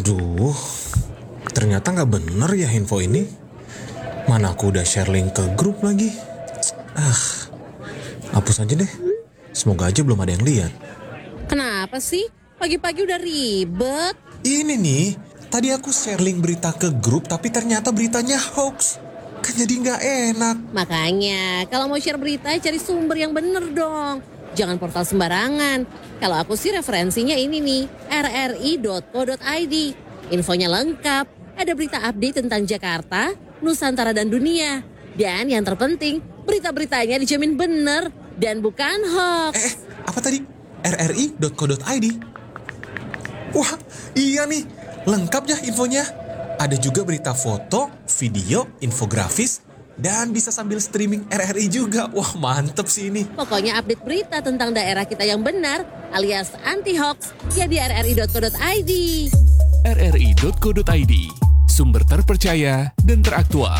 Aduh, ternyata nggak bener ya info ini. Mana aku udah share link ke grup lagi. Hapus aja deh. Semoga aja belum ada yang lihat. Kenapa sih? Pagi-pagi udah ribet. Ini nih, tadi aku share link berita ke grup tapi ternyata beritanya hoax. Kan jadi nggak enak. Makanya, kalau mau share berita, cari sumber yang bener dong. Jangan portal sembarangan. Kalau aku sih referensinya ini nih, rri.co.id. Infonya lengkap, ada berita update tentang Jakarta, Nusantara dan dunia. Dan yang terpenting, berita-beritanya dijamin bener dan bukan hoax. Apa tadi? rri.co.id? Wah, iya nih. Lengkap ya infonya. Ada juga berita foto, video, infografis, dan bisa sambil streaming RRI juga. Wah, mantep sih ini. Pokoknya update berita tentang daerah kita yang benar alias anti-hoax ya di rri.co.id. rri.co.id, sumber terpercaya dan teraktual.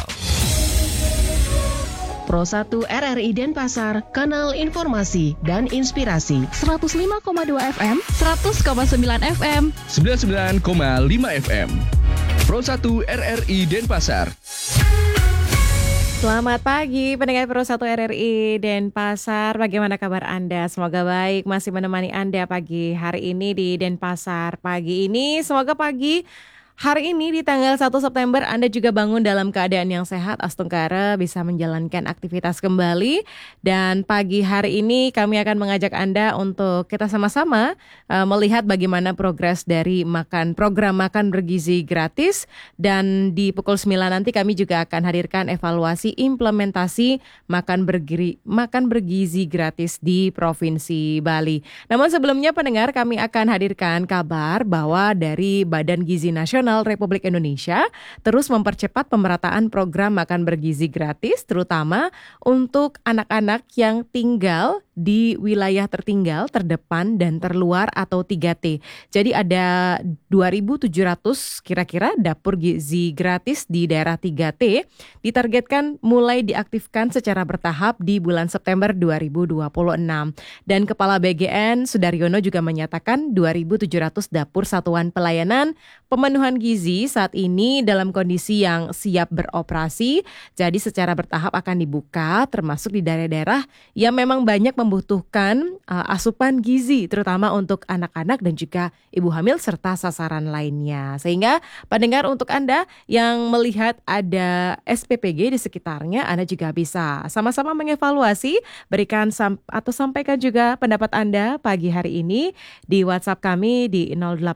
Pro 1 RRI Denpasar, kanal informasi dan inspirasi. 105,2 FM, 100,9 FM, 99,5 FM. Pro 1 RRI Denpasar. Selamat pagi pendengar Pro 1 RRI Denpasar. Bagaimana kabar Anda? Semoga baik, masih menemani Anda pagi hari ini di Denpasar. Pagi ini semoga pagi hari ini di tanggal 1 September Anda juga bangun dalam keadaan yang sehat, astungkara, bisa menjalankan aktivitas kembali. Dan pagi hari ini kami akan mengajak Anda untuk kita sama-sama melihat bagaimana progres dari program makan bergizi gratis. Dan di pukul 9 nanti kami juga akan hadirkan evaluasi implementasi makan bergizi gratis di Provinsi Bali. Namun sebelumnya pendengar, kami akan hadirkan kabar bahwa dari Badan Gizi Nasional Republik Indonesia terus mempercepat pemerataan program makan bergizi gratis, terutama untuk anak-anak yang tinggal di wilayah tertinggal, terdepan, dan terluar atau 3T. Jadi ada 2.700 kira-kira dapur gizi gratis di daerah 3T ditargetkan mulai diaktifkan secara bertahap di bulan September 2026. Dan Kepala BGN Sudaryono juga menyatakan 2.700 dapur satuan pelayanan pemenuhan gizi saat ini dalam kondisi yang siap beroperasi. Jadi secara bertahap akan dibuka, termasuk di daerah-daerah yang memang banyak membutuhkan asupan gizi, terutama untuk anak-anak dan juga ibu hamil serta sasaran lainnya. Sehingga pendengar, untuk Anda yang melihat ada SPPG di sekitarnya, Anda juga bisa sama-sama mengevaluasi, berikan atau sampaikan juga pendapat Anda pagi hari ini di WhatsApp kami di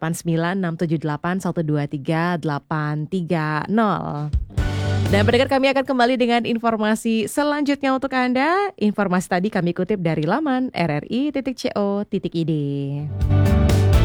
089678123830. Dan pendengar, kami akan kembali dengan informasi selanjutnya untuk Anda. Informasi tadi kami kutip dari laman rri.co.id.